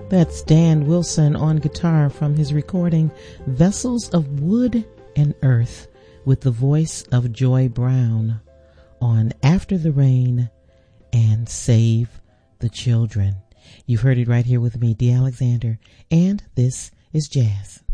That's Dan Wilson on guitar from his recording Vessels of Wood and Earth with the voice of Joy Brown on After the Rain and Save the Children. You've heard it right here with me, Dee Alexander, and this is Jazz.